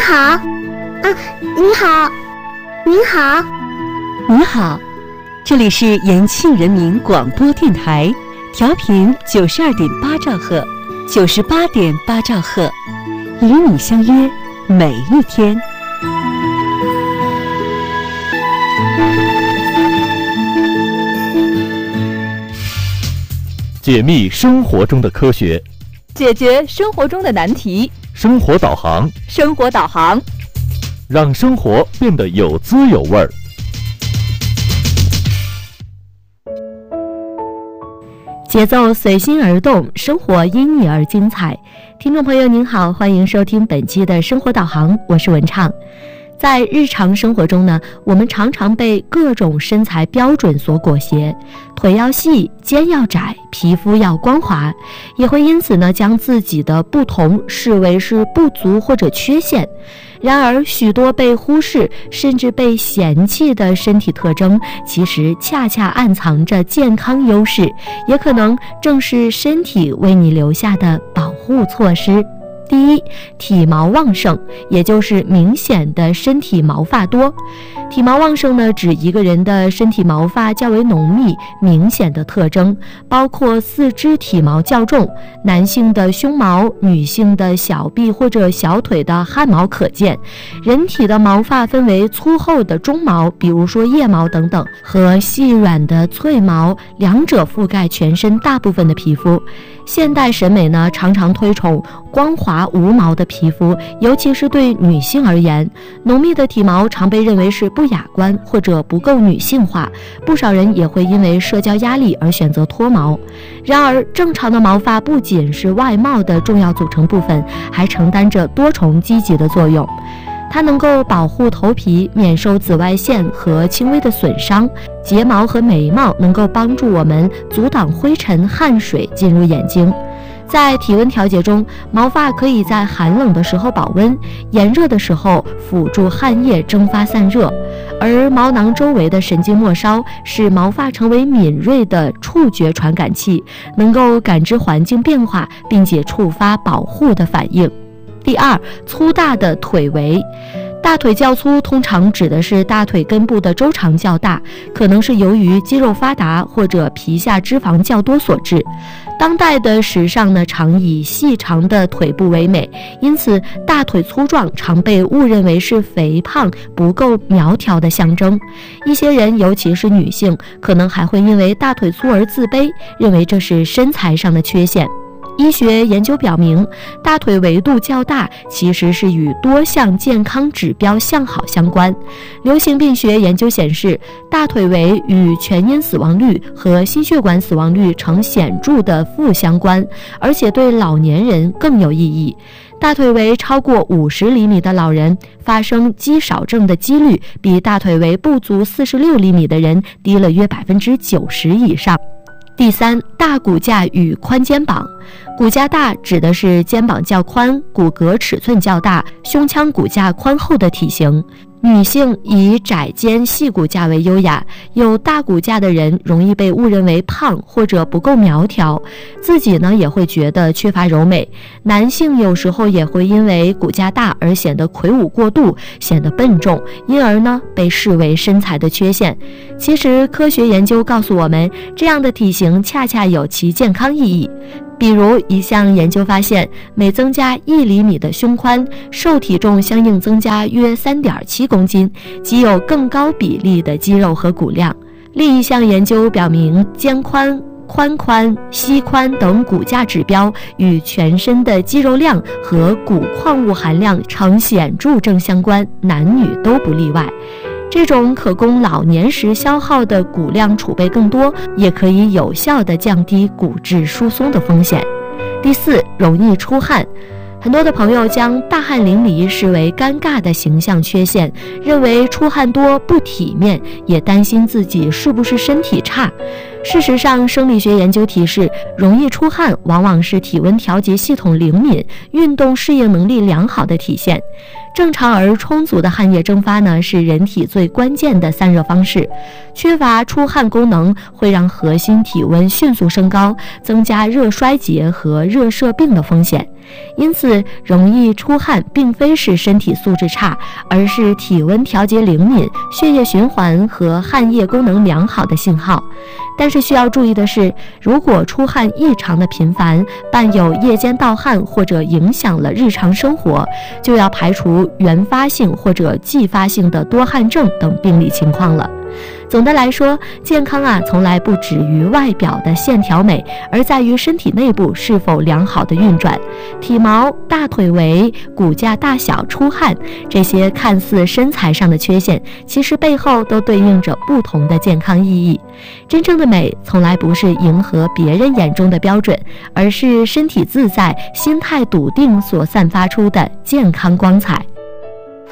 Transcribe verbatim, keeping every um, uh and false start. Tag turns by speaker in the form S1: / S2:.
S1: 好，啊，你好，您好，
S2: 你好，这里是延庆人民广播电台，调频九十二点八兆赫，九十八点八兆赫，与你相约每一天。
S3: 解密生活中的科学，
S4: 解决生活中的难题，
S3: 生活导航，
S4: 生活导航，
S3: 让生活变得有滋有味儿。
S2: 节奏随心而动，生活因你而精彩。听众朋友您好，欢迎收听本期的生活导航，我是文畅。在日常生活中呢，我们常常被各种身材标准所裹挟，腿要细，肩要窄，皮肤要光滑，也会因此呢将自己的不同视为是不足或者缺陷。然而许多被忽视甚至被嫌弃的身体特征，其实恰恰暗藏着健康优势，也可能正是身体为你留下的保护措施。第一，体毛旺盛，也就是明显的身体毛发多。体毛旺盛呢，指一个人的身体毛发较为浓密、明显的特征，包括四肢体毛较重，男性的胸毛、女性的小臂或者小腿的汗毛可见。人体的毛发分为粗厚的中毛，比如说腋毛等等，和细软的脆毛，两者覆盖全身大部分的皮肤。现代审美呢，常常推崇光滑无毛的皮肤，尤其是对女性而言，浓密的体毛常被认为是不雅观或者不够女性化，不少人也会因为社交压力而选择脱毛。然而，正常的毛发不仅是外貌的重要组成部分，还承担着多重积极的作用。它能够保护头皮免受紫外线和轻微的损伤，睫毛和眉毛能够帮助我们阻挡灰尘、汗水进入眼睛。在体温调节中，毛发可以在寒冷的时候保温，炎热的时候辅助汗液蒸发散热。而毛囊周围的神经末梢使毛发成为敏锐的触觉传感器，能够感知环境变化，并且触发保护的反应。第二，粗大的腿围。大腿较粗通常指的是大腿根部的周长较大，可能是由于肌肉发达或者皮下脂肪较多所致。当代的时尚呢，常以细长的腿部为美，因此大腿粗壮常被误认为是肥胖、不够苗条的象征。一些人，尤其是女性，可能还会因为大腿粗而自卑，认为这是身材上的缺陷。医学研究表明，大腿围度较大其实是与多项健康指标向好相关。流行病学研究显示，大腿围与全因死亡率和心血管死亡率呈显著的负相关，而且对老年人更有意义。大腿围超过五十厘米的老人发生肌少症的几率，比大腿围不足四十六厘米的人低了约百分之九十以上。第三，大骨架与宽肩膀。骨架大指的是肩膀较宽，骨骼尺寸较大，胸腔骨架宽厚的体型。女性以窄肩细骨架为优雅，有大骨架的人容易被误认为胖或者不够苗条，自己呢也会觉得缺乏柔美。男性有时候也会因为骨架大而显得魁梧过度，显得笨重，因而呢被视为身材的缺陷。其实科学研究告诉我们，这样的体型恰恰有其健康意义。比如一项研究发现，每增加一厘米的胸宽，瘦体重相应增加约 三点七公斤，即有更高比例的肌肉和骨量。另一项研究表明，肩宽、髋宽、膝宽等骨架指标与全身的肌肉量和骨矿物含量呈显著正相关，男女都不例外。这种可供老年时消耗的骨量储备更多，也可以有效地降低骨质疏松的风险。第四，容易出汗。很多的朋友将大汗淋漓视为尴尬的形象缺陷，认为出汗多不体面，也担心自己是不是身体差。 事实上，生理学研究提示，容易出汗往往是体温调节系统灵敏、运动适应能力良好的体现。正常而充足的汗液蒸发呢，是人体最关键的散热方式。缺乏出汗功能会让核心体温迅速升高，增加热衰竭和热射病的风险。因此，容易出汗并非是身体素质差，而是体温调节灵敏、血液循环和汗液功能良好的信号。但是需要注意的是，如果出汗异常的频繁，伴有夜间盗汗或者影响了日常生活，就要排除原发性或者继发性的多汗症等病理情况了。总的来说，健康啊，从来不止于外表的线条美，而在于身体内部是否良好的运转。体毛、大腿围、骨架大小、出汗，这些看似身材上的缺陷，其实背后都对应着不同的健康意义。真正的美，从来不是迎合别人眼中的标准，而是身体自在、心态笃定所散发出的健康光彩。